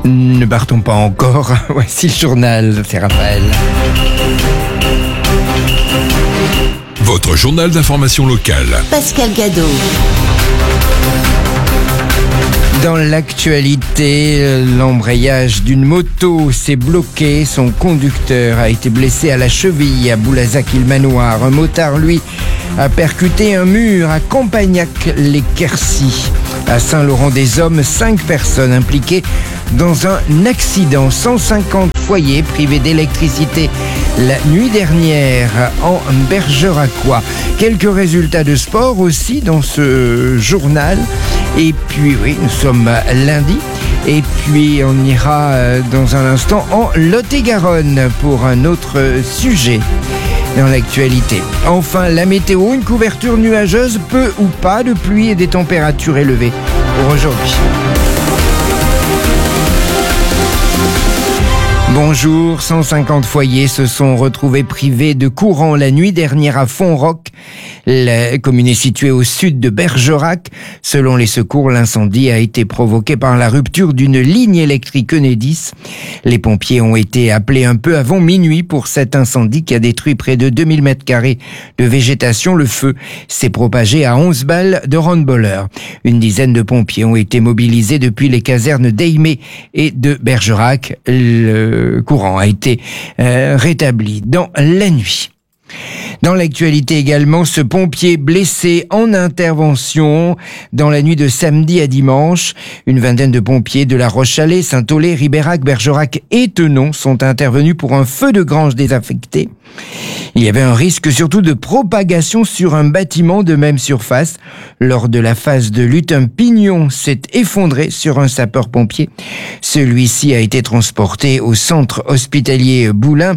Ne partons pas encore. Voici le journal, c'est Raphaël. Votre journal d'information locale. Pascal Gadot. Dans l'actualité, l'embrayage d'une moto s'est bloqué. Son conducteur a été blessé à la cheville à Boulazac-Ilmanoir. Un motard, lui, a percuté un mur à Campagnac-les-Quercy. À Saint-Laurent-des-Hommes, 5 personnes impliquées dans un accident. 150 foyers privés d'électricité la nuit dernière en Bergeracois. Quelques résultats de sport aussi dans ce journal. Et puis oui, nous sommes lundi. Et puis on ira dans un instant en Lot-et-Garonne pour un autre sujet dans l'actualité. Enfin, la météo, une couverture nuageuse, peu ou pas de pluie et des températures élevées pour aujourd'hui. Bonjour, 150 foyers se sont retrouvés privés de courant la nuit dernière à Fontroc. La commune est située au sud de Bergerac. Selon les secours, l'incendie a été provoqué par la rupture d'une ligne électrique Enedis. Les pompiers ont été appelés un peu avant minuit pour cet incendie qui a détruit près de 2000 m² de végétation. Le feu s'est propagé à 11 balles de roundballeur. Une dizaine de pompiers ont été mobilisés depuis les casernes d'Aimé et de Bergerac. Le courant a été rétabli dans la nuit. Dans l'actualité également, ce pompier blessé en intervention dans la nuit de samedi à dimanche. Une vingtaine de pompiers de La Roche-Chalais, Saint-Aulé, Ribérac, Bergerac et Thenon sont intervenus pour un feu de grange désaffecté. Il y avait un risque surtout de propagation sur un bâtiment de même surface. Lors de la phase de lutte, un pignon s'est effondré sur un sapeur-pompier. Celui-ci a été transporté au centre hospitalier Boulin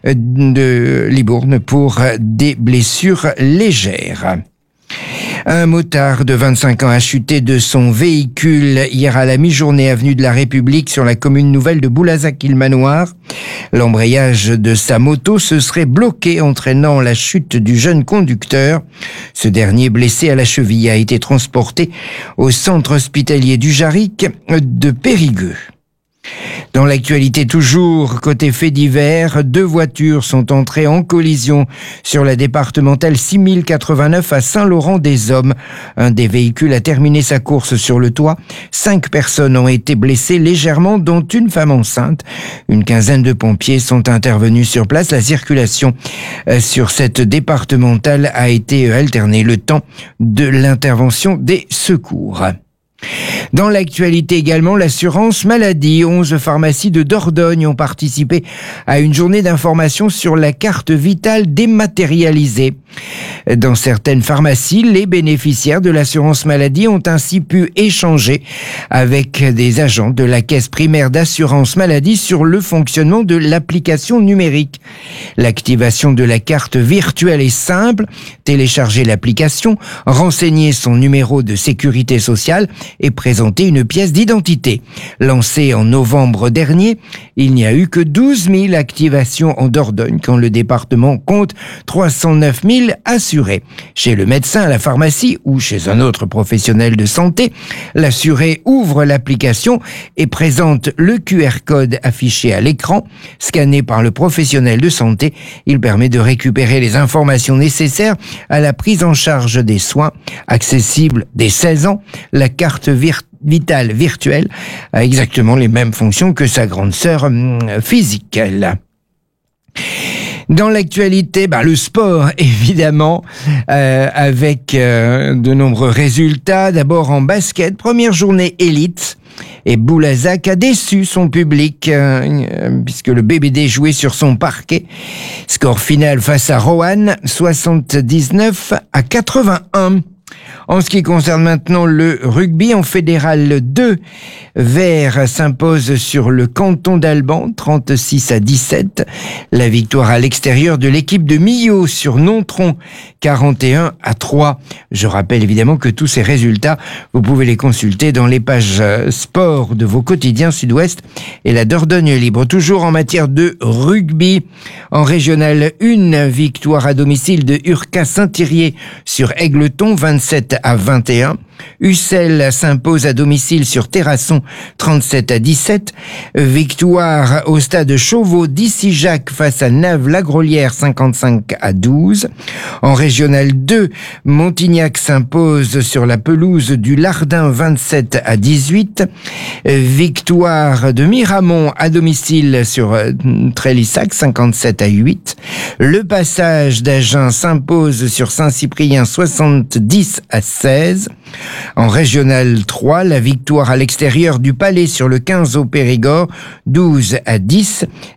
de Libourne pour des blessures légères. Un motard de 25 ans a chuté de son véhicule hier à la mi-journée avenue de la République sur la commune nouvelle de Boulazac-Ilmanoir. L'embrayage de sa moto se serait bloqué entraînant la chute du jeune conducteur. Ce dernier, blessé à la cheville, a été transporté au centre hospitalier du Jarric de Périgueux. Dans l'actualité toujours, côté fait divers, 2 voitures sont entrées en collision sur la départementale 6089 à Saint-Laurent-des-Hommes. Un des véhicules a terminé sa course sur le toit. 5 personnes ont été blessées légèrement, dont une femme enceinte. Une quinzaine de pompiers sont intervenus sur place. La circulation sur cette départementale a été alternée le temps de l'intervention des secours. Dans l'actualité également, l'assurance maladie. 11 pharmacies de Dordogne ont participé à une journée d'information sur la carte vitale dématérialisée. Dans certaines pharmacies, les bénéficiaires de l'assurance maladie ont ainsi pu échanger avec des agents de la caisse primaire d'assurance maladie sur le fonctionnement de l'application numérique. L'activation de la carte virtuelle est simple. Télécharger l'application, renseigner son numéro de sécurité sociale et présenter une pièce d'identité. Lancée en novembre dernier, il n'y a eu que 12 000 activations en Dordogne quand le département compte 309 000 assurés. Chez le médecin, à la pharmacie ou chez un autre professionnel de santé, l'assuré ouvre l'application et présente le QR code affiché à l'écran. Scanné par le professionnel de santé, il permet de récupérer les informations nécessaires à la prise en charge des soins. Accessible dès 16 ans, la carte vitale virtuelle a exactement les mêmes fonctions que sa grande sœur physique. Dans l'actualité, le sport, évidemment, avec de nombreux résultats. D'abord en basket, première journée élite. Et Boulazac a déçu son public, puisque le BBD jouait sur son parquet. Score final face à Roanne, 79-81. En ce qui concerne maintenant le rugby, en fédéral 2, Vert s'impose sur le canton d'Alban, 36-17. La victoire à l'extérieur de l'équipe de Millau sur Nontron, 41-3. Je rappelle évidemment que tous ces résultats, vous pouvez les consulter dans les pages sport de vos quotidiens Sud-Ouest et la Dordogne Libre. Toujours en matière de rugby, en régional 1, victoire à domicile de Urca Saint-Thirier sur Égletons, 27-21. Ussel s'impose à domicile sur Terrasson 37-17. Victoire au stade Chauveau d'Issy-Jacques face à Naves-la-Grolière 55-12. En régional 2, Montignac s'impose sur la pelouse du Lardin 27-18. Victoire de Miramont à domicile sur Trélissac 57-8. Le Passage d'Agen s'impose sur Saint-Cyprien 70-16. En régional 3, la victoire à l'extérieur du Palais sur le 15 au Périgord 12-10.